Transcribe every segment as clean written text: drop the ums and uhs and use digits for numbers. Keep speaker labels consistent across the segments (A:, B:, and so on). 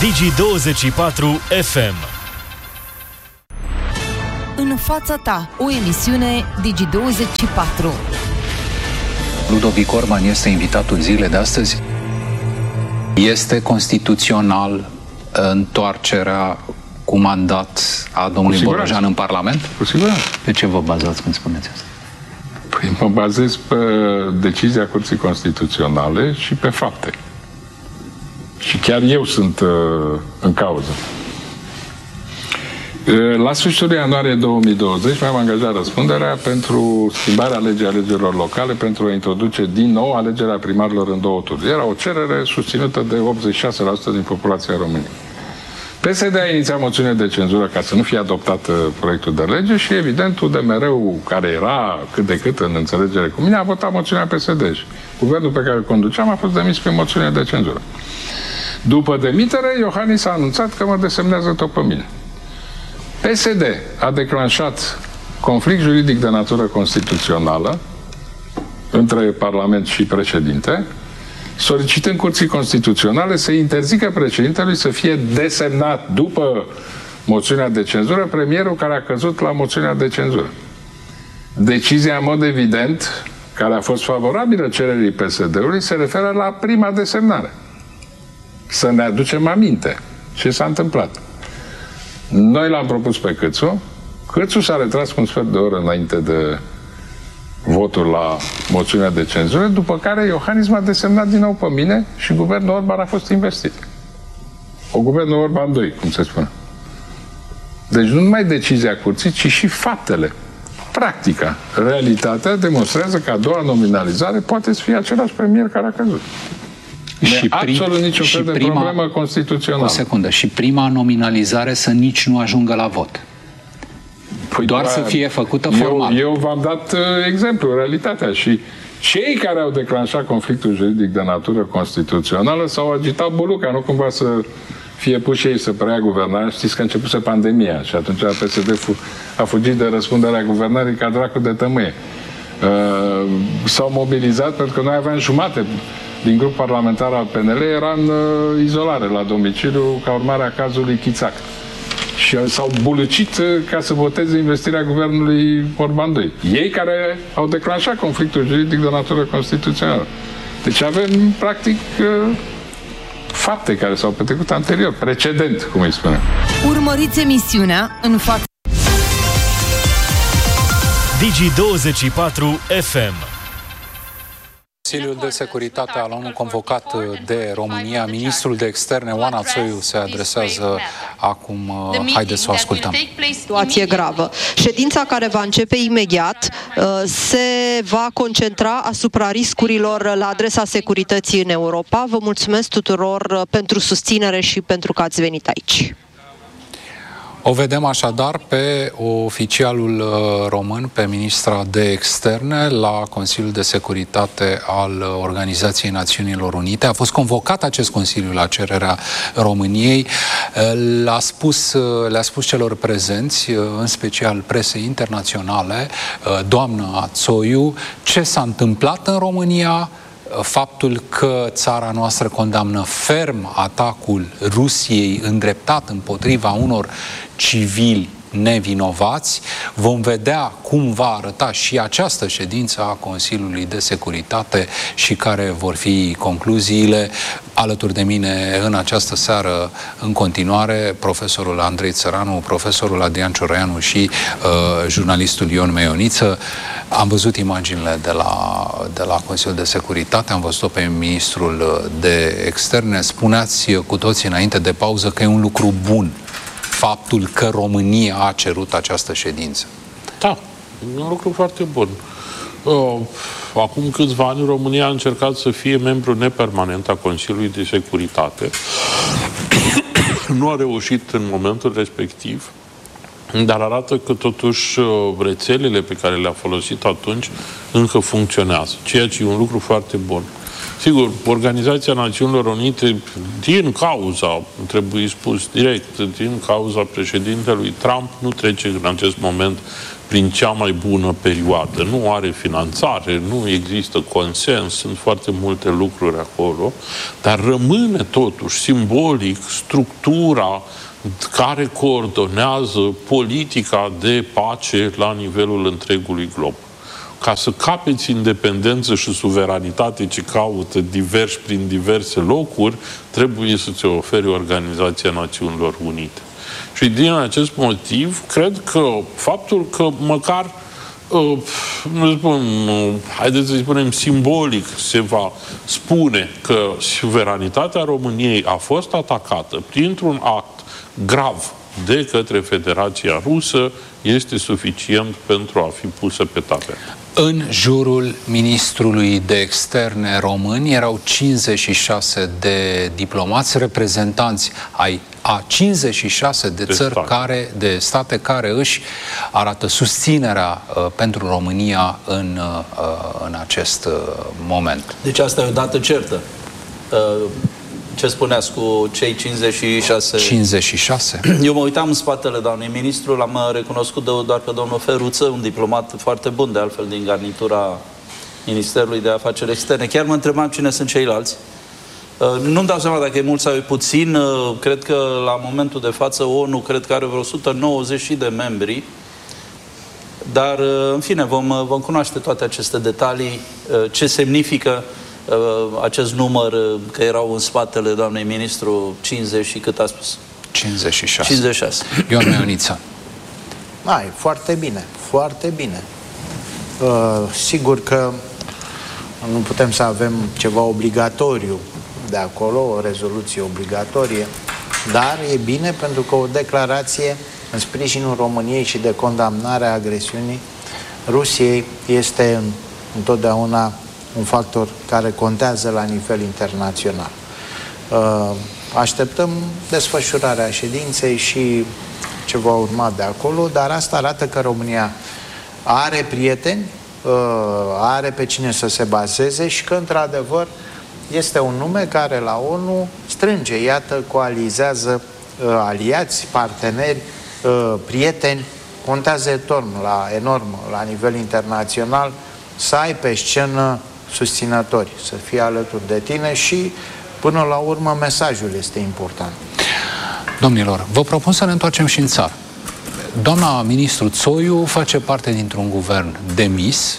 A: Digi24 FM.
B: În fața ta, o emisiune Digi24.
C: Ludovic Orban este invitatul zilei de astăzi. Este constituțional întoarcerea cu mandat a domnului Bolojan în Parlament?
D: Cu siguranță.
C: Pe ce vă bazați când spuneți asta?
D: Păi mă bazez pe decizia Curții Constituționale și pe fapte. Și chiar eu sunt în cauză. La sfârșitul ianuarie 2020 mi-am angajat răspunderea pentru schimbarea legii alegerilor locale, pentru a introduce din nou alegerea primarilor în 2 tururi. Era o cerere susținută de 86% din populația României. PSD a inițiat moțiune de cenzură ca să nu fie adoptat proiectul de lege și, evident, UDMR-ul, care era cât de cât în înțelegere cu mine, a votat moțiunea PSD. Și guvernul pe care îl conduceam a fost demis prin moțiune de cenzură. După demitere, Iohannis a anunțat că mă desemnează tot pe mine. PSD a declanșat conflict juridic de natură constituțională între Parlament și președinte, solicitând Curții Constituționale să interzică președintelui să fie desemnat după moțiunea de cenzură premierul care a căzut la moțiunea de cenzură. Decizia, în mod evident, care a fost favorabilă cererii PSD-ului, se referă la prima desemnare. Să ne aducem aminte ce s-a întâmplat. Noi l-am propus pe Câțu. Câțu s-a retras cu un sfert de oră înainte de votul la moțiunea de cenzură, după care Iohannis m-a desemnat din nou pe mine și guvernul Orban a fost investit. O guvernul Orban 2, cum se spune. Deci nu numai decizia curții, ci și faptele. Practica, realitatea demonstrează că a doua nominalizare poate să fie același premier care a căzut. Și absolut niciun fel de problemă constituțională.
C: O secundă. Și prima nominalizare să nici nu ajungă la vot.
D: Păi
C: doar să fie făcută formal.
D: Eu v-am dat exemplu, realitatea. Și cei care au declanșat conflictul juridic de natură constituțională s-au agitat buluca, nu cumva să fie puși ei să preia guvernarea. Știți că a începuse pandemia și atunci PSD a fugit de răspunderea guvernării ca dracu de tămâie. S-au mobilizat pentru că noi aveam jumate din grup parlamentar al PNL era în izolare la domiciliu ca urmare a cazului Chițac. Și s-au bulucit ca să voteze investirea guvernului Orban 2. Ei care au declanșat conflictul juridic de natură constituțională. Deci avem, practic, fapte care s-au petrecut anterior, precedent, cum îi spunem.
B: Urmăriți emisiunea în fața
A: Digi24 FM.
C: Consiliul de Securitate al ONU convocat de România, ministrul de externe Oana Țoiu se adresează acum. Haideți să o ascultăm.
E: Situație gravă. Ședința care va începe imediat se va concentra asupra riscurilor la adresa securității în Europa. Vă mulțumesc tuturor pentru susținere și pentru că ați venit aici.
C: O vedem așadar pe oficialul român, pe ministra de externe la Consiliul de Securitate al Organizației Națiunilor Unite. A fost convocat acest Consiliu la cererea României. Le-a spus celor prezenți, în special presei internaționale, doamna Țoiu, ce s-a întâmplat în România, faptul că țara noastră condamnă ferm atacul Rusiei îndreptat împotriva unor civili nevinovați. Vom vedea cum va arăta și această ședință a Consiliului de Securitate și care vor fi concluziile. Alături de mine în această seară, în continuare, profesorul Andrei Țăranu, profesorul Adrian Cioroianu și jurnalistul Ion Meioniță. Am văzut imaginile de la Consiliul de Securitate, am văzut-o pe ministrul de externe. Spuneați cu toții înainte de pauză că e un lucru bun faptul că România a cerut această ședință.
F: Da, e un lucru foarte bun. Acum câțiva ani România a încercat să fie membru nepermanent a Consiliului de Securitate. Nu a reușit în momentul respectiv, dar arată că totuși rețelele pe care le-a folosit atunci încă funcționează, ceea ce e un lucru foarte bun. Sigur, Organizația Națiunilor Unite, din cauza, trebuie spus direct, din cauza președintelui Trump, nu trece în acest moment prin cea mai bună perioadă. Nu are finanțare, nu există consens, sunt foarte multe lucruri acolo, dar rămâne totuși simbolic structura care coordonează politica de pace la nivelul întregului glob. Ca să capeți independență și suveranitate ce caută diversi prin diverse locuri, trebuie să ți ofere Organizația Națiunilor Unite. Și din acest motiv, cred că faptul că măcar, haideți să spunem simbolic, se va spune că suveranitatea României a fost atacată printr-un act grav de către Federația Rusă, este suficient pentru a fi pusă pe tapet.
C: În jurul ministrului de externe român erau 56 de diplomați, reprezentanți ai a 56 de țări de state care își arată susținerea pentru România în acest moment.
A: Deci asta e o dată certă. Ce spuneați cu cei 56?
C: 56?
A: Eu mă uitam în spatele doamnei ministru, l-am recunoscut doar pe domnul Feruță, un diplomat foarte bun, de altfel, din garnitura Ministerului de Afaceri Externe. Chiar mă întrebam cine sunt ceilalți. Nu-mi dau seama dacă e mult sau e puțin. Cred că la momentul de față ONU cred că are vreo 190 de membri. Dar, în fine, vom cunoaște toate aceste detalii, ce semnifică acest număr, că erau în spatele doamnei ministru 50 și cât a spus?
C: 56.
A: 56.
C: Ion Meoniță.
G: Hai, foarte bine, foarte bine. Sigur că nu putem să avem ceva obligatoriu de acolo, o rezoluție obligatorie, dar e bine pentru că o declarație în sprijinul României și de condamnarea agresiunii Rusiei este întotdeauna un factor care contează la nivel internațional. Așteptăm desfășurarea ședinței și ce va urma de acolo, dar asta arată că România are prieteni, are pe cine să se bazeze și că, într-adevăr, este un nume care la ONU strânge, iată, coalizează aliați, parteneri, prieteni, contează enorm la nivel internațional să ai pe scenă susținători, să fie alături de tine și, până la urmă, mesajul este important.
C: Domnilor, vă propun să ne întoarcem și în țară. Doamna ministru Țoiu face parte dintr-un guvern demis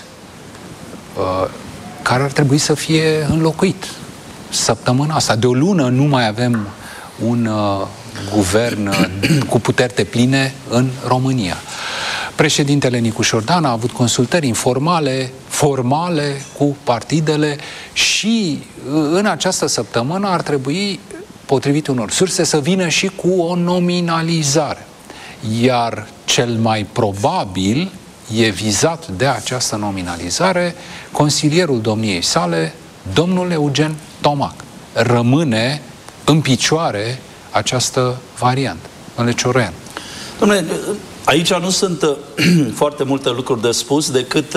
C: care ar trebui să fie înlocuit. Săptămâna asta, de o lună, nu mai avem un guvern cu puteri depline în România. Președintele Nicu Șordan a avut consultări informale, formale cu partidele și în această săptămână ar trebui, potrivit unor surse, să vină și cu o nominalizare. Iar cel mai probabil e vizat de această nominalizare consilierul domniei sale, domnul Eugen Tomac. Rămâne în picioare această variantă. Domnule Cioroian.
A: Dom'le, aici nu sunt foarte multe lucruri de spus decât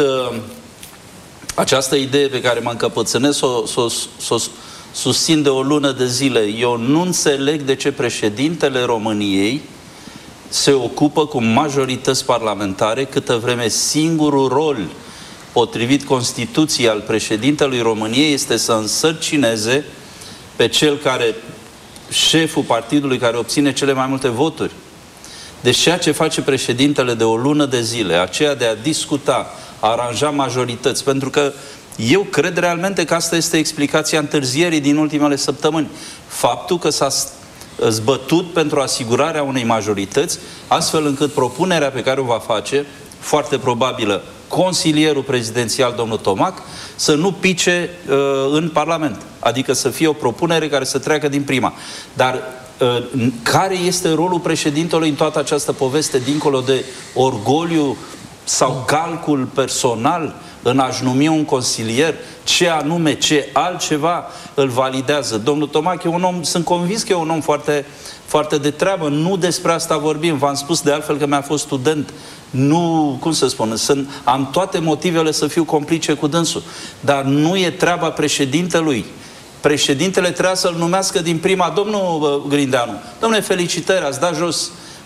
A: această idee pe care mă încăpățânesc s-o susțin de o lună de zile. Eu nu înțeleg de ce președintele României se ocupă cu majorități parlamentare, câtă vreme singurul rol potrivit Constituției al președintelui României este să însărcineze pe cel care, șeful partidului care obține cele mai multe voturi. Deci ceea ce face președintele de o lună de zile, aceea de a discuta, a aranja majorități, pentru că eu cred realmente că asta este explicația întârzierii din ultimele săptămâni. Faptul că s-a zbătut pentru asigurarea unei majorități, astfel încât propunerea pe care o va face, foarte probabilă, consilierul prezidențial, domnul Tomac, să nu pice în Parlament. Adică să fie o propunere care să treacă din prima. Dar care este rolul președintelui în toată această poveste, dincolo de orgoliu sau calcul personal în a-și numi un consilier? Ce anume, ce altceva îl validează? Domnul Tomac e un om, sunt convins că e un om foarte, foarte de treabă. Nu despre asta vorbim. V-am spus de altfel că mi-a fost student. Nu, cum să spun, am toate motivele să fiu complice cu dânsul. Dar nu e treaba președintelui. Președintele trebuia să-l numească din prima. Domnul Grindeanu, domnule, felicitări, ați dat jos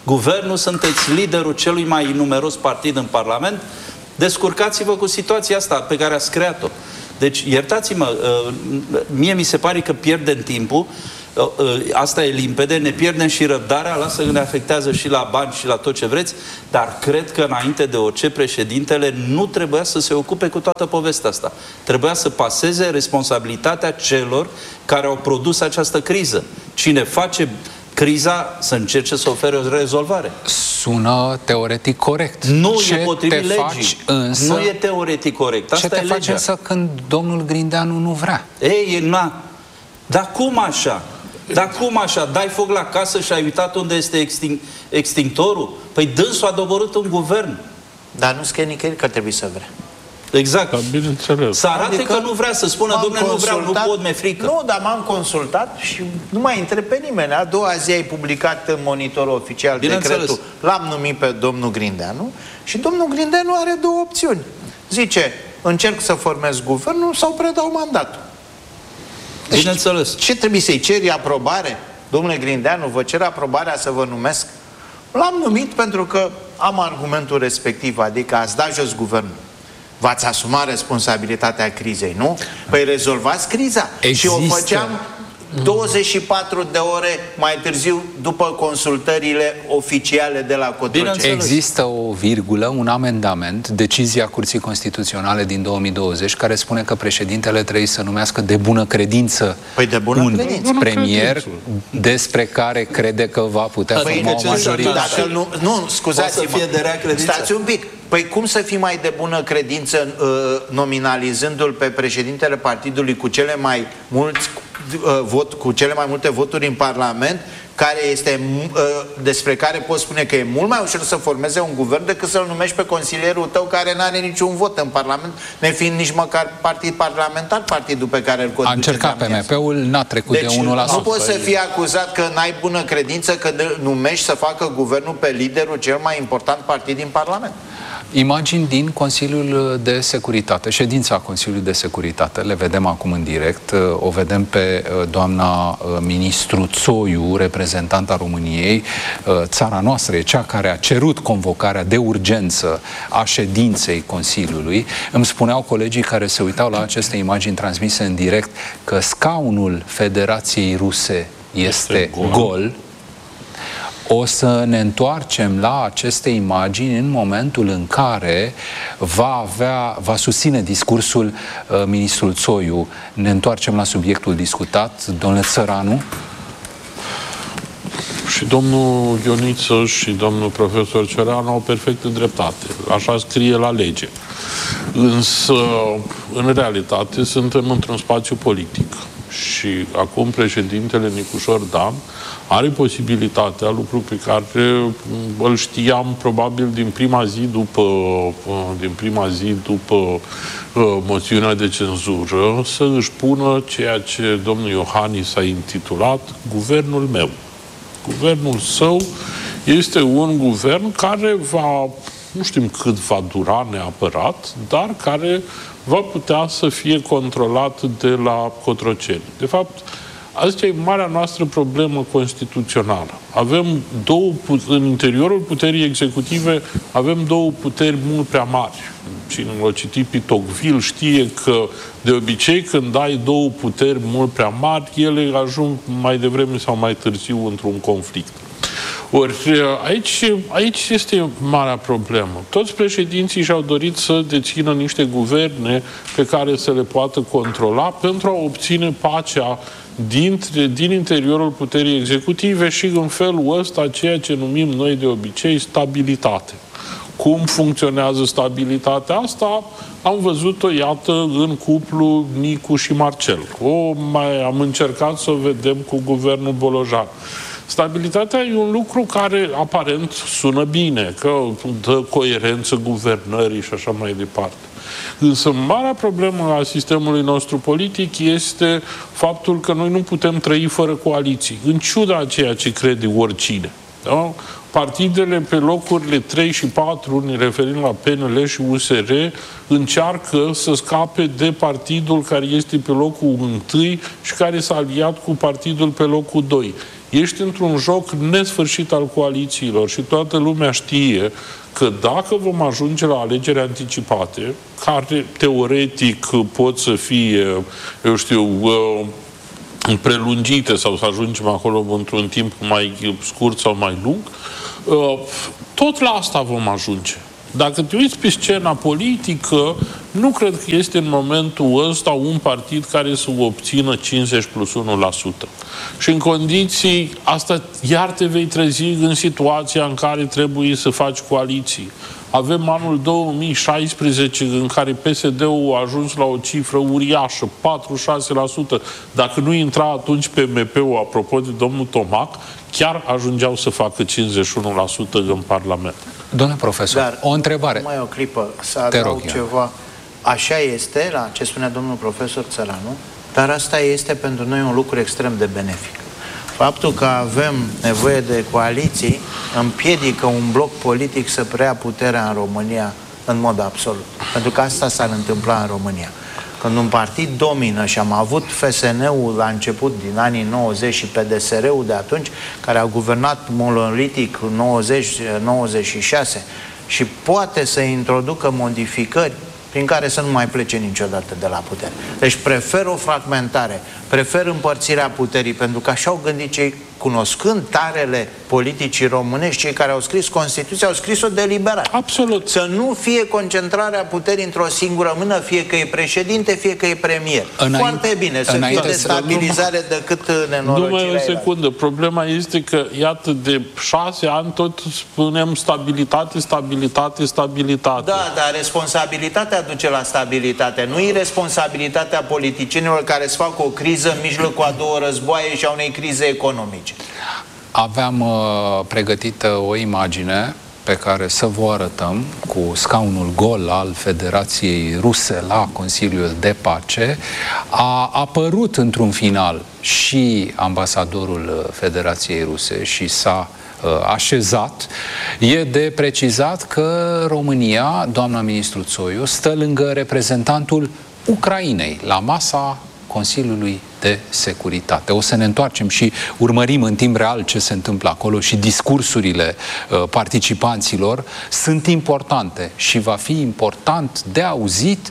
A: guvernul, sunteți liderul celui mai numeros partid în Parlament, descurcați-vă cu situația asta pe care ați creat-o. Deci, iertați-mă, mie mi se pare că pierdem timpul, asta e limpede, ne pierdem și răbdarea, lasă că ne afectează și la bani și la tot ce vreți, dar cred că înainte de orice președintele nu trebuia să se ocupe cu toată povestea asta. Trebuia să paseze responsabilitatea celor care au produs această criză. Cine face criza să încerce să ofere o rezolvare.
C: Sună teoretic corect.
A: Nu
C: ce
A: e potrivit legii.
C: Însă,
A: nu e teoretic corect. Asta
C: ce te
A: e
C: faci
A: legea.
C: însă când domnul Grindeanu nu vrea?
A: Ei, dar cum așa? Dar cum așa? Dai foc la casă și ai uitat unde este extinctorul? Păi dânsul a doborât un guvern.
G: Dar nu scrie nicăieri că trebuie să vrea.
A: Exact.
F: Dar bineînțeles.
A: Să arate că nu vrea, să spună, dom'le, nu vreau, nu pot, mi-e frică.
G: Nu, dar m-am consultat și nu mai întreb pe nimeni. A doua zi ai publicat în Monitorul Oficial decretul. L-am numit pe domnul Grindeanu și domnul Grindeanu are două opțiuni. Zice, încerc să formez guvernul sau predau mandatul. Deci,
A: bineînțeles.
G: Ce trebuie să-i ceri aprobare? Domnule Grindeanu, vă cer aprobarea să vă numesc? L-am numit pentru că am argumentul respectiv, adică ați dat jos guvernul. V-ați asumat responsabilitatea crizei, nu? Păi rezolvați criza.
C: Există.
G: Și o făceam 24 de ore mai târziu după consultările oficiale de la Cotroceni.
C: Există o virgulă, un amendament, decizia Curții Constituționale din 2020, care spune că președintele trebuie să numească de bună credință un premier despre care crede că va putea forma o majoritate.
G: Nu, scuzați-mă, stați un pic. Păi cum să fii mai de bună credință nominalizându-l pe președintele partidului cu cele mai multe voturi în Parlament, despre care poți spune că e mult mai ușor să formeze un guvern decât să-l numești pe consilierul tău care n-are niciun vot în Parlament, nefiind nici măcar partid parlamentar, partidul pe care îl conduce.
C: A încercat PMP-ul, n-a trecut de 1%.
G: Nu poți să fii acuzat că n-ai bună credință că numești să facă guvernul pe liderul cel mai important partid din Parlament.
C: Imagini din Consiliul de Securitate, ședința Consiliului de Securitate, le vedem acum în direct, o vedem pe doamna ministru Țoiu, reprezentanta României. Țara noastră e cea care a cerut convocarea de urgență a ședinței Consiliului. Îmi spuneau colegii care se uitau la aceste imagini transmise în direct că scaunul Federației Ruse este gol. O să ne întoarcem la aceste imagini în momentul în care va susține discursul ministrul Țoiu. Ne întoarcem la subiectul discutat. Domnule Țăranu?
F: Și domnul Ioniță și domnul profesor Cereanu au perfectă dreptate. Așa scrie la lege. Însă, în realitate, suntem într-un spațiu politic. Și acum președintele Nicușor Dan are posibilitatea, lucru pe care îl știam probabil din prima zi după moțiunea de cenzură, să își pună ceea ce domnul Iohannis a intitulat Guvernul meu. Guvernul său este un guvern care nu știm cât va dura neapărat, dar care va putea să fie controlat de la Cotroceni. De fapt, asta e marea noastră problemă constituțională. În interiorul puterii executive avem două puteri mult prea mari. Cine l-a citit pe Tocqueville știe că de obicei când ai două puteri mult prea mari, ele ajung mai devreme sau mai târziu într-un conflict. Ori aici este marea problemă. Toți președinții și-au dorit să dețină niște guverne pe care să le poată controla pentru a obține pacea din interiorul puterii executive și în felul ăsta ceea ce numim noi de obicei stabilitate. Cum funcționează stabilitatea asta? Am văzut-o, iată, în cuplu Nicu și Marcel. Am încercat să o vedem cu guvernul Bolojan. Stabilitatea e un lucru care aparent sună bine, că dă coerență guvernării și așa mai departe. Însă marea problemă a sistemului nostru politic este faptul că noi nu putem trăi fără coaliții, în ciuda a ceea ce crede oricine. Da? Partidele pe locurile 3 și 4, ne referim la PNL și USR, încearcă să scape de partidul care este pe locul 1 și care s-a aliat cu partidul pe locul 2. Ești într-un joc nesfârșit al coalițiilor și toată lumea știe că dacă vom ajunge la alegeri anticipate, care teoretic pot să fie, eu știu, prelungite sau să ajungem acolo într-un timp mai scurt sau mai lung, tot la asta vom ajunge. Dacă te uiți pe scena politică, nu cred că este în momentul ăsta un partid care să obțină 50 plus 1%. Și în condiții, asta iar te vei trezi în situația în care trebuie să faci coaliții. Avem anul 2016 în care PSD-ul a ajuns la o cifră uriașă, 46%. Dacă nu intra atunci pe MP-ul, apropo de domnul Tomac, chiar ajungeau să facă 51% în Parlament.
C: Domnule profesor,
G: dar,
C: o întrebare.
G: Mai o clipă, să adaug ceva. Așa este, la ce spunea domnul profesor Țăranu, dar asta este pentru noi un lucru extrem de benefic. Faptul că avem nevoie de coaliții împiedică un bloc politic să preia puterea în România în mod absolut. Pentru că asta s-ar întâmpla în România. Când un partid domină, și am avut FSN-ul la început din anii 90 și PDSR-ul de atunci, care a guvernat monolitic 90-96 și poate să introducă modificări prin care să nu mai plece niciodată de la putere. Deci prefer o fragmentare, prefer împărțirea puterii, pentru că așa au gândit cei, cunoscând tarele politicii românești, cei care au scris Constituția, au scris-o deliberat.
F: Absolut.
G: Să nu fie concentrarea puterii într-o singură mână, fie că e președinte, fie că e premier. Foarte bine, să fie destabilizare decât nenorocirea.
F: Numai o secundă. Problema este că, iată, de 6 ani tot spunem stabilitate, stabilitate, stabilitate.
G: Da, dar responsabilitatea duce la stabilitate. Nu e responsabilitatea politicienilor care îți fac o criză în mijlocul a 2 războaie și a unei crize economice.
C: Aveam pregătită o imagine pe care să vă arătăm cu scaunul gol al Federației Ruse la Consiliul de Pace. A apărut într-un final și ambasadorul Federației Ruse și s-a așezat. E de precizat că România, doamna ministru Țoiu, stă lângă reprezentantul Ucrainei la masa Consiliului de Securitate. O să ne întoarcem și urmărim în timp real ce se întâmplă acolo și discursurile participanților sunt importante și va fi important de auzit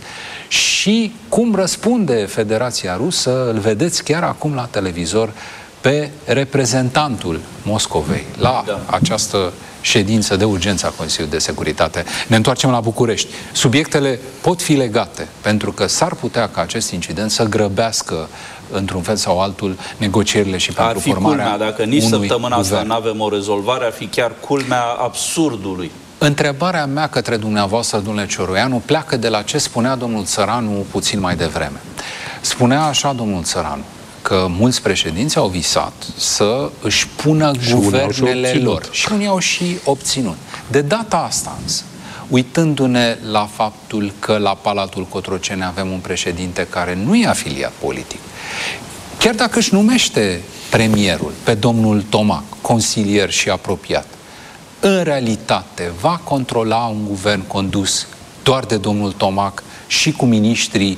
C: și cum răspunde Federația Rusă, îl vedeți chiar acum la televizor pe reprezentantul Moscovei la această ședință de urgență a Consiliului de Securitate. Ne întoarcem la București. Subiectele pot fi legate, pentru că s-ar putea ca acest incident să grăbească într-un fel sau altul negocierile și pentru formarea
A: culmea, dacă nici săptămâna
C: guvern.
A: asta nu avem o rezolvare, ar fi chiar culmea absurdului.
C: Întrebarea mea către dumneavoastră, domnule Cioroianu, pleacă de la ce spunea domnul Țăranu puțin mai devreme. Spunea așa domnul Țăranu, că mulți președinți au visat să își pună guvernele lor. Și unii au și obținut. De data asta însă, uitându-ne la faptul că la Palatul Cotroceni avem un președinte care nu e afiliat politic, chiar dacă își numește premierul pe domnul Tomac, consilier și apropiat, în realitate va controla un guvern condus doar de domnul Tomac și cu miniștrii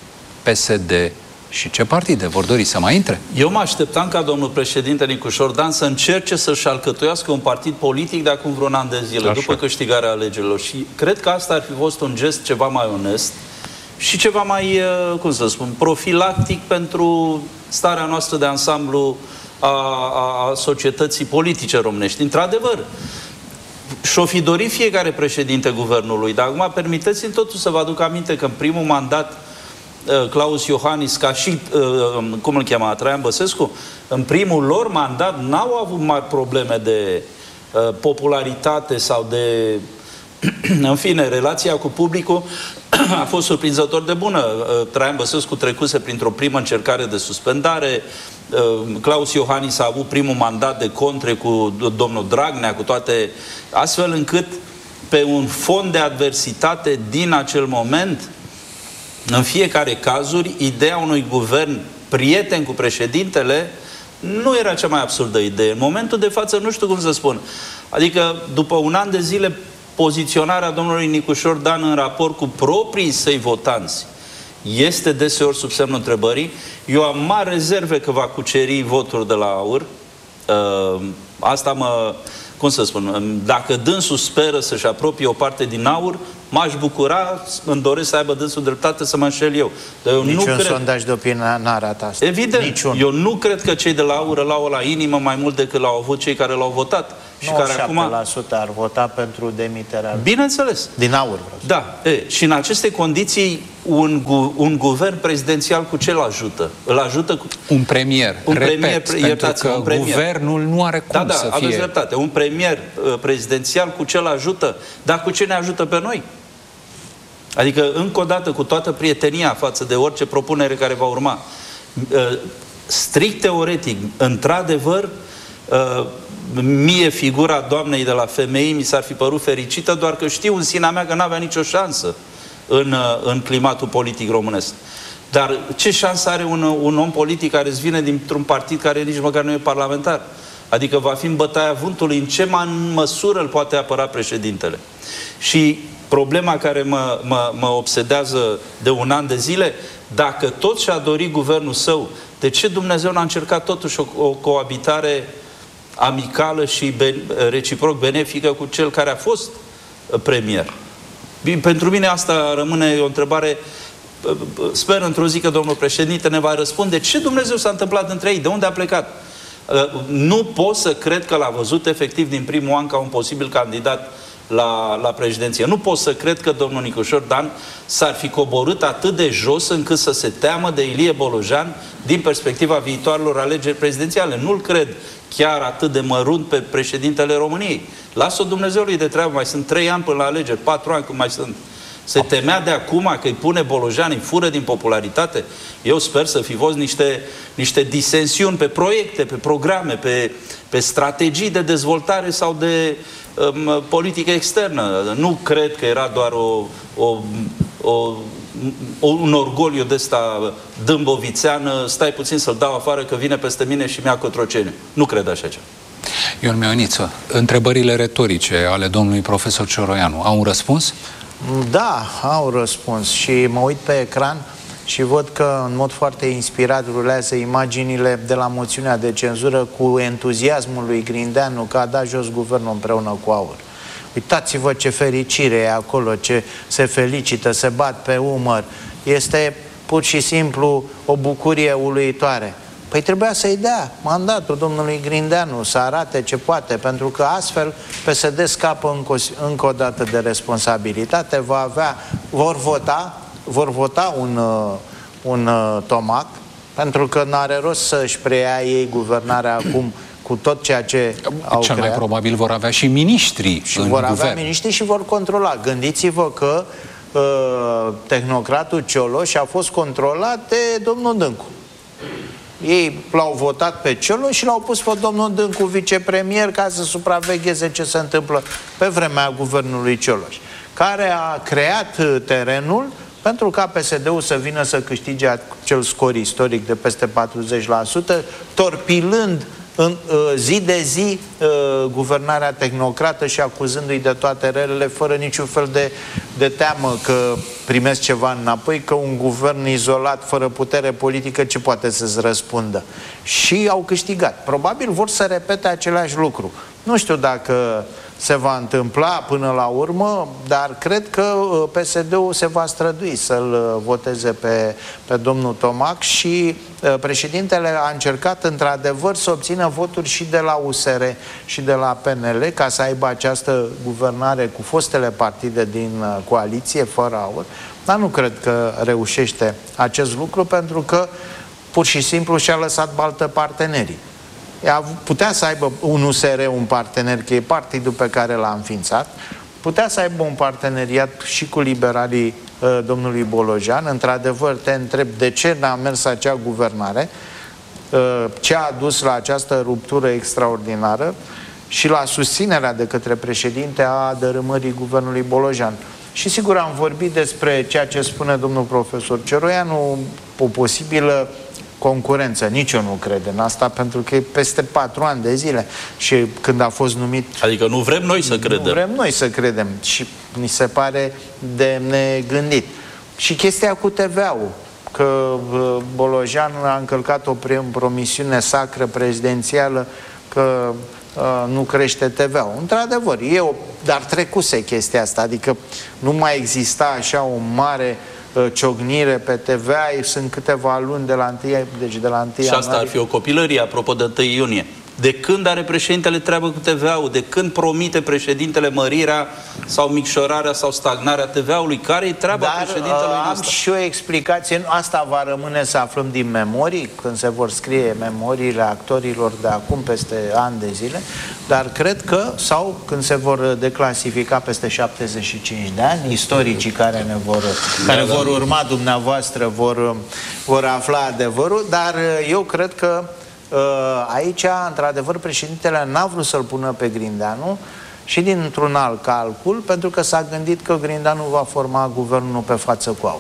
C: PSD și ce partide vor dori să mai intre?
A: Eu mă așteptam ca domnul președinte Nicușor Dan să încerce să-și alcătuiască un partid politic de acum vreun an de zile, după câștigarea alegerilor. Și cred că asta ar fi fost un gest ceva mai onest și ceva mai, cum să spun, profilactic pentru starea noastră de ansamblu a societății politice românești. Într-adevăr, și-o fi dorit fiecare președinte guvernului, dar acum permiteți-mi totuși să vă aduc aminte că în primul mandat Claus Iohannis, ca și, cum îl cheamă, Traian Băsescu, în primul lor mandat n-au avut mari probleme de popularitate sau de... În fine, relația cu publicul a fost surprinzător de bună. Traian Băsescu trecuse printr-o primă încercare de suspendare, Claus Iohannis a avut primul mandat de contre cu domnul Dragnea, cu toate... Astfel încât, pe un fond de adversitate din acel moment, în fiecare cazuri, ideea unui guvern prieten cu președintele nu era cea mai absurdă idee. În momentul de față, nu știu cum să spun. Adică, după un an de zile, poziționarea domnului Nicușor Dan în raport cu proprii săi votanți este deseori sub semnul întrebării. Eu am mari rezerve că va cuceri voturi de la AUR. Asta cum să spun, dacă dânsul speră să-și apropie o parte din aur, m-aș bucura, îmi doresc să aibă dânsul dreptate să mă înșel eu.
G: Niciun sondaj de opinie n-a arătat asta.
A: Evident.
G: Niciun.
A: Eu nu cred că cei de la aur l-au la inimă mai mult decât l-au avut cei care l-au votat. Și care acum
G: 7% ar vota pentru demiterea.
A: Bineînțeles.
G: Din aur.
A: Da. Și în aceste condiții un guvern prezidențial cu ce îl ajută? Îl ajută cu
C: un premier. Pentru că guvernul nu are cum să fie.
A: Aveți dreptate. Un premier prezidențial cu ce îl ajută? Dar cu ce ne ajută pe noi? Adică, încă o dată, cu toată prietenia față de orice propunere care va urma, strict teoretic, într-adevăr, mie figura doamnei de la FMI mi s-ar fi părut fericită, doar că știu în sinea mea că n-avea nicio șansă în climatul politic românesc. Dar ce șansă are un om politic care îți vine dintr-un partid care nici măcar nu e parlamentar? Adică va fi în bătaia vântului, în ce măsură îl poate apăra președintele? Și problema care mă obsedează de un an de zile, dacă tot și-a dorit guvernul său, de ce Dumnezeu n-a încercat totuși o coabitare amicală și reciproc benefică cu cel care a fost premier? Pentru mine asta rămâne o întrebare. Sper într-o zi că domnul președinte ne va răspunde ce Dumnezeu s-a întâmplat între ei, de unde a plecat. Nu pot să cred că l-a văzut efectiv din primul an ca un posibil candidat la președinție. Nu pot să cred că domnul Nicușor Dan s-ar fi coborât atât de jos încât să se teamă de Ilie Bolojan din perspectiva viitoarelor alegeri prezidențiale. Nu-l cred chiar atât de mărunt pe președintele României. Lasă-o Dumnezeului de treabă, mai sunt 3 ani până la alegeri, 4 ani cum mai sunt. Se temea de acum că îi pune Bolojan, îi fură din popularitate. Eu sper să fi fost niște disensiuni pe proiecte, pe programe, pe strategii de dezvoltare sau de politică externă. Nu cred că era doar un orgoliu de ăsta dâmbovițean, stai puțin să-l dau afară că vine peste mine și mi-a cotroceniu. Nu cred așa ceva.
C: Ion Mioaniță, întrebările retorice ale domnului profesor Cioroianu au un răspuns?
G: Da, au răspuns și mă uit pe ecran și văd că în mod foarte inspirat rulează imaginile de la moțiunea de cenzură cu entuziasmul lui Grindeanu că a dat jos guvernul împreună cu AUR. Uitați-vă ce fericire e acolo, ce se felicită, se bat pe umăr. Este pur și simplu o bucurie uluitoare. Păi trebuia să-i dea mandatul domnului Grindeanu, să arate ce poate, pentru că astfel PSD scapă încă o dată de responsabilitate, vor vota un Tomac, pentru că n-are rost să-și preia ei guvernarea acum cu tot ceea ce au
C: Cel
G: creat.
C: mai probabil vor avea și miniștri
G: și
C: în
G: vor
C: guvern.
G: avea miniștri și vor controla. Gândiți-vă că tehnocratul Cioloș a fost controlat de domnul Dâncu. Ei l-au votat pe Cioloș și l-au pus pe domnul Dâncu vicepremier ca să supravegheze ce se întâmplă pe vremea guvernului Cioloș, care a creat terenul pentru ca PSD-ul să vină să câștige acel scor istoric de peste 40%, torpilând în zi de zi guvernarea tehnocrată și acuzându-i de toate relele, fără niciun fel de teamă că primesc ceva înapoi, că un guvern izolat, fără putere politică, ce poate să-ți răspundă? Și au câștigat. Probabil vor să repete același lucru. Nu știu dacă se va întâmpla până la urmă, dar cred că PSD-ul se va strădui să-l voteze pe domnul Tomac și președintele a încercat într-adevăr să obțină voturi și de la USR și de la PNL ca să aibă această guvernare cu fostele partide din coaliție fără AUR, dar nu cred că reușește acest lucru pentru că pur și simplu și-a lăsat baltă partenerii. Putea să aibă un USR, un partener, că e partidul pe care l-a înființat, putea să aibă un parteneriat și cu liberalii domnului Bolojan. Într-adevăr, te întreb de ce n-a mers acea guvernare, ce a dus la această ruptură extraordinară și la susținerea de către președinte a dărâmării guvernului Bolojan. Și sigur am vorbit despre ceea ce spune domnul profesor Cioroianu, o posibilă concurență. Nici eu nu cred în asta, pentru că e peste 4 ani de zile și când a fost numit...
A: Adică nu vrem noi să credem.
G: Nu vrem noi să credem și ni se pare de negândit. Și chestia cu TVA-ul, că Bolojan a încălcat o promisiune sacră prezidențială, că nu crește TVA-ul. Într-adevăr, dar trecuse chestia asta, adică nu mai exista așa o mare ciocnire pe TVA, sunt câteva luni de la 1 ianuarie.
A: Și asta ar fi o copilărie, apropo de 1 iunie. De când are președintele treabă cu TVA-ul? De când promite președintele mărirea sau micșorarea sau stagnarea TVA-ului? Care-i treaba președintelui
G: am și o explicație. Asta va rămâne să aflăm din memorii, când se vor scrie memoriile actorilor de acum peste ani de zile, dar cred că, sau când se vor declasifica peste 75 de ani, istoricii care vor urma dumneavoastră vor afla adevărul, dar eu cred că aici, într-adevăr, președintele n-a vrut să-l pună pe Grindeanu și dintr-un alt calcul, pentru că s-a gândit că Grindeanu va forma guvernul pe față cu aur.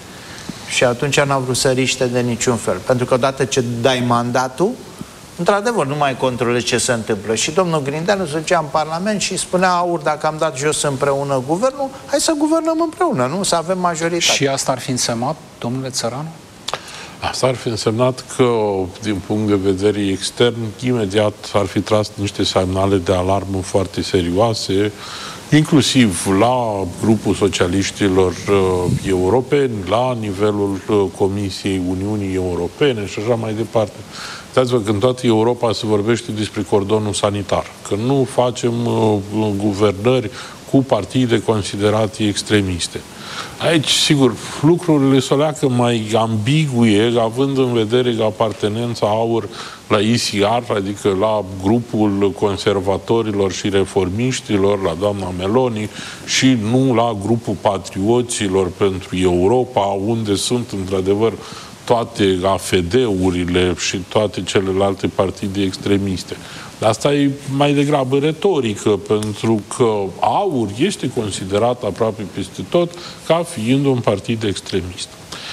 G: Și atunci n-a vrut să riște de niciun fel. Pentru că odată ce dai mandatul, într-adevăr, nu mai controlezi ce se întâmplă. Și domnul Grindeanu se ducea în Parlament și spunea: aur, dacă am dat jos împreună guvernul, hai să guvernăm împreună, nu? Să avem majoritate.
C: Și asta ar fi însemnat, domnule Țăranu?
F: Asta ar fi însemnat că, din punct de vedere extern, imediat ar fi tras niște semnale de alarmă foarte serioase, inclusiv la grupul socialiștilor europeni, la nivelul Comisiei Uniunii Europene și așa mai departe. Uitați-vă că în toată Europa se vorbește despre cordonul sanitar, că nu facem guvernări cu partide considerate extremiste. Aici, sigur, lucrurile se leacă mai ambigue, având în vedere că apartenența AUR la ICR, adică la grupul conservatorilor și reformiștilor, la doamna Meloni, și nu la grupul patrioților pentru Europa, unde sunt, într-adevăr, toate AFD-urile și toate celelalte partide extremiste. Dar asta e mai degrabă retorică, pentru că AUR este considerat aproape peste tot ca fiind un partid extremist.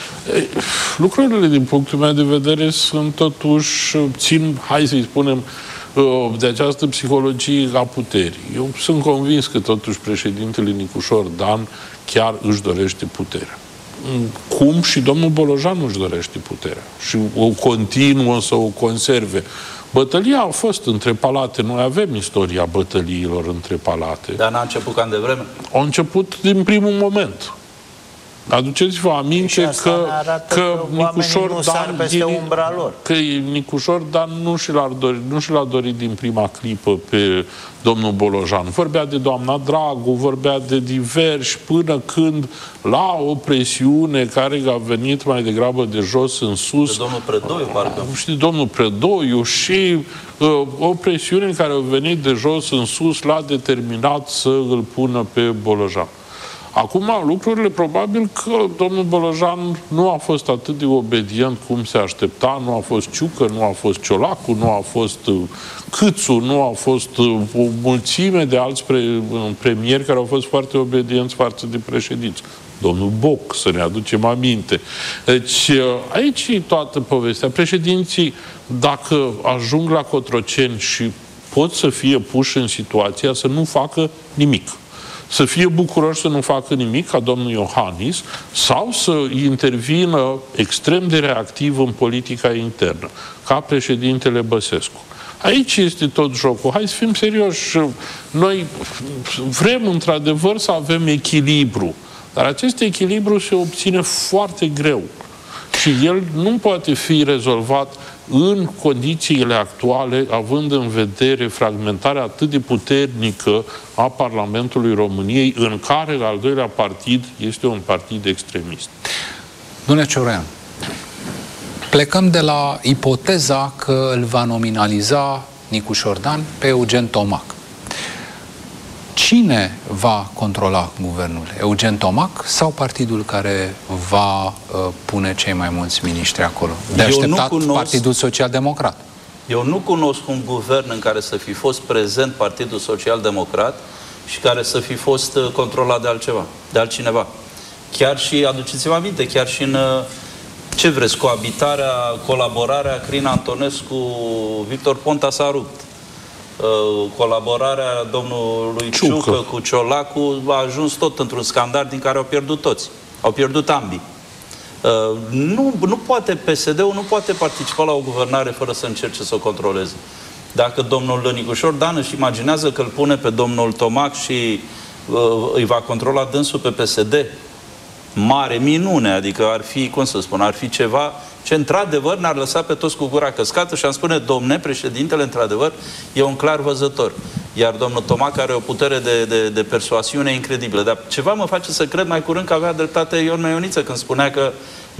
F: Lucrurile, din punctul meu de vedere, sunt totuși, hai să-i spunem, de această psihologie a puterii. Eu sunt convins că totuși președintele Nicușor Dan chiar își dorește puterea. Cum și domnul Bolojan își dorește puterea. Și o continuă să o conserve. Bătălia a fost între palate. Noi avem istoria bătăliilor între palate.
A: Dar n-a început cam devreme?
F: A început din primul moment. Aduceți-vă aminte că Nicușor Dan
G: peste umbra lor.
F: Că Nicușor Dan nu și l-a dorit din prima clipă pe domnul Bolojan. Vorbea de doamna Dragu, vorbea de diversi, până când la o presiune care a venit mai degrabă de jos în sus.
A: De domnul Predoiu, parcă.
F: Știi, domnul Predoiu și o presiune care a venit de jos în sus l-a determinat să îl pună pe Bolojan. Acum, lucrurile, probabil că domnul Bolojan nu a fost atât de obedient cum se aștepta, nu a fost Ciucă, nu a fost Ciolacu, nu a fost Câțu, nu a fost o mulțime de alți premieri care au fost foarte obedienți față de președinți. Domnul Boc, să ne aducem aminte. Deci, aici e toată povestea. Președinții, dacă ajung la Cotroceni și pot să fie puși în situația să nu facă nimic, să fie bucuroși să nu facă nimic, ca domnul Iohannis, sau să intervină extrem de reactiv în politica internă, ca președintele Băsescu. Aici este tot jocul. Hai să fim serioși. Noi vrem, într-adevăr, să avem echilibru, dar acest echilibru se obține foarte greu. Și el nu poate fi rezolvat în condițiile actuale, având în vedere fragmentarea atât de puternică a Parlamentului României, în care al doilea partid este un partid extremist.
C: Domnule Ciorean, plecăm de la ipoteza că îl va nominaliza Nicușor Dan pe Eugen Tomac. Cine va controla guvernul? Eugen Tomac sau partidul care va pune cei mai mulți miniștri acolo? De așteptat Partidul Social-Democrat.
A: Eu nu cunosc un guvern în care să fi fost prezent Partidul Social-Democrat și care să fi fost controlat de altcineva. Chiar și, aduceți-vă aminte, chiar și în, ce vreți, coabitarea, colaborarea Crin Antonescu, Victor Ponta s-a rupt. Colaborarea domnului Ciucă cu Ciolacu a ajuns tot într-un scandal din care au pierdut toți. Au pierdut ambii. Nu poate PSD-ul nu poate participa la o guvernare fără să încerce să o controleze. Dacă domnul Nicușor Dan își imaginează că îl pune pe domnul Tomac și îi va controla dânsul pe PSD, mare minune, adică ar fi, cum să spun, ar fi ceva ce într-adevăr ne-ar lăsa pe toți cu gura căscată și am spune, domne, președintele, într-adevăr, e un clar văzător. Iar domnul Tomac are o putere de persoasiune incredibilă. Dar ceva mă face să cred mai curând că avea dreptate Ion Meioniță când spunea că